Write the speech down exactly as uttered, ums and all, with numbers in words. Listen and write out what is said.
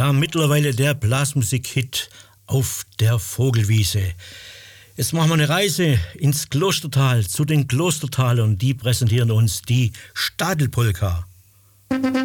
Ja, mittlerweile der Blasmusik-Hit auf der Vogelwiese. Jetzt machen wir eine Reise ins Klostertal, zu den Klostertalern. Die präsentieren uns die Stadelpolka.